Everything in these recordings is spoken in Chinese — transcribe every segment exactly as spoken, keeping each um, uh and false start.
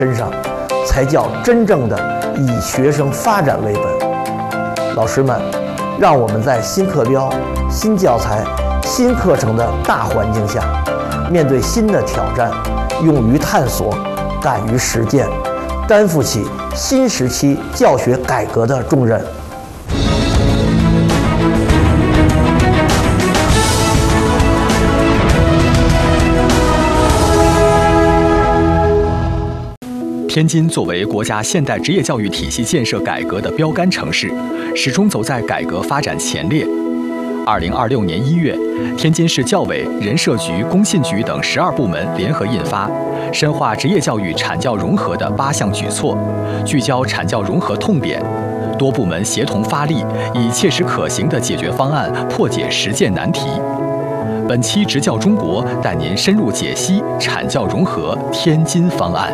身上，才叫真正的以学生发展为本。老师们，让我们在新课标、新教材、新课程的大环境下，面对新的挑战，勇于探索，敢于实践，担负起新时期教学改革的重任。 天津作为国家现代职业教育体系建设改革的标杆城市，始终走在改革发展前列。二零二六年一月，天津市教委、人社局、工信局等十二部门联合印发《深化职业教育产教融合的八项举措》，聚焦产教融合痛点，多部门协同发力，以切实可行的解决方案破解实践难题。本期执教中国带您深入解析产教融合天津方案。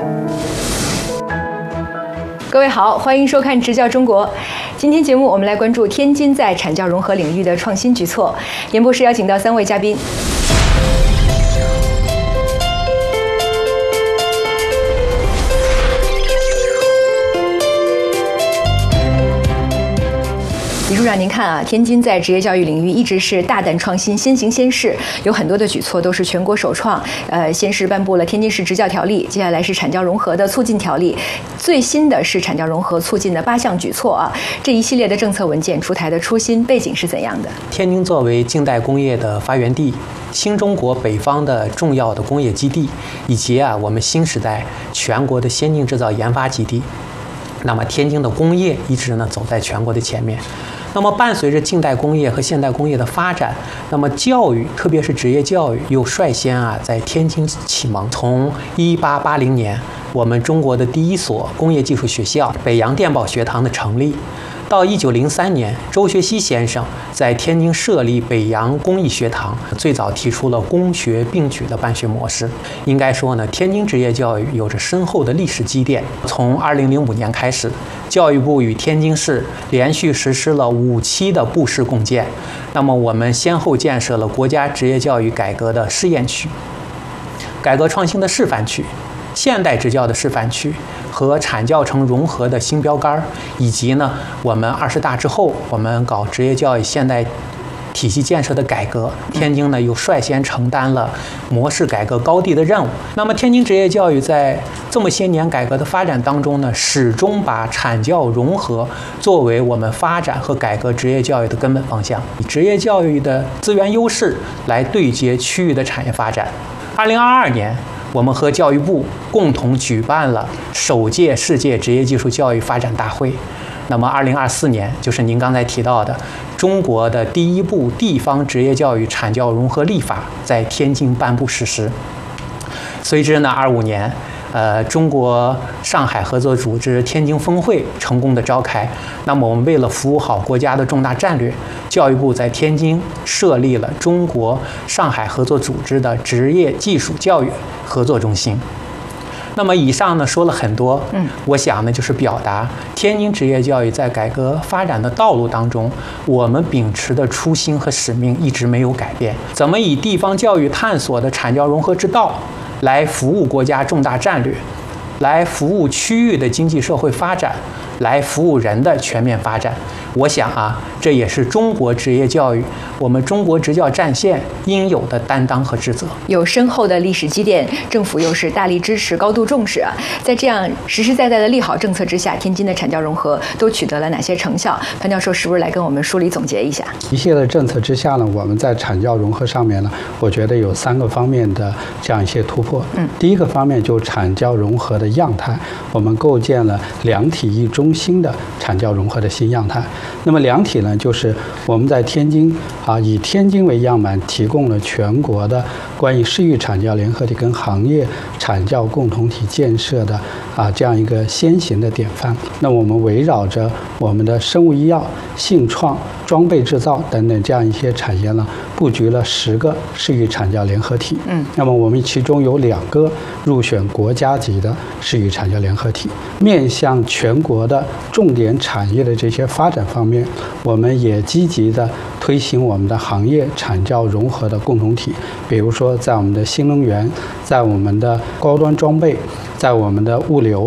各位好，欢迎收看《执教中国》。今天节目我们来关注天津在产教融合领域的创新举措。演播室邀请到三位嘉宾。李处长，您看啊，天津在职业教育领域一直是大胆创新、先行先试，有很多的举措都是全国首创。呃，先是颁布了《天津市执教条例》，接下来是产教融合的促进条例，最新的是产教融合促进的八项举措啊。这一系列的政策文件出台的初心背景是怎样的？ 天津作为近代工业的发源地，新中国北方的重要的工业基地，以及啊我们新时代全国的先进制造研发基地，那么天津的工业一直呢走在全国的前面。那么伴随着近代工业和现代工业的发展，那么教育，特别是职业教育，又率先啊在天津启蒙。从一八八零年，我们中国的第一所工业技术学校北洋电报学堂的成立，到一九零三年，周学熙先生在天津设立北洋工艺学堂，最早提出了工学并举的办学模式。应该说呢，天津职业教育有着深厚的历史积淀。从二零零五年开始，教育部与天津市连续实施了五期的部市共建。那么我们先后建设了国家职业教育改革的试验区、改革创新的示范区、现代职教的示范区和产教城融合的新标杆，以及呢，我们二十大之后，我们搞职业教育现代体系建设的改革，天津呢又率先承担了模式改革高地的任务。那么，天津职业教育在这么些年改革的发展当中呢，始终把产教融合作为我们发展和改革职业教育的根本方向，以职业教育的资源优势来对接区域的产业发展。二零二二年。我们和教育部共同举办了首届世界职业技术教育发展大会。那么，二零二四年就是您刚才提到的中国的第一部地方职业教育产教融合立法在天津颁布实施。随之呢，二五年，呃，中国上海合作组织天津峰会成功的召开。那么，我们为了服务好国家的重大战略，教育部在天津设立了中国上海合作组织的职业技术教育合作中心。那么以上呢说了很多，嗯，我想呢就是表达天津职业教育在改革发展的道路当中，我们秉持的初心和使命一直没有改变。怎么以地方教育探索的产教融合之道，来服务国家重大战略，来服务区域的经济社会发展，来服务人的全面发展。我想啊，这也是中国职业教育，我们中国职教战线应有的担当和职责。 有深厚的历史积淀，政府又是大力支持、高度重视啊。在这样实实在在的利好政策之下，天津的产教融合都取得了哪些成效？潘教授是不是来跟我们梳理总结一下？ 一系列政策之下呢，我们在产教融合上面呢，我觉得有三个方面的这样一些突破。嗯，第一个方面就是产教融合的样态，我们构建了两体一中心的产教融合的新样态。那么两体呢，就是我们在天津啊，以天津为样板，提供了全国的关于市域产教联合体跟行业产教共同体建设的啊这样一个先行的典范。那我们围绕着我们的生物医药、信创、装备制造等等这样一些产业呢，布局了十个市域产教联合体。嗯，那么我们其中有两个入选国家级的是一产教联合体。面向全国的重点产业的这些发展方面，我们也积极的推行我们的行业产教融合的共同体。比如说，在我们的新能源，在我们的高端装备，在我们的物流，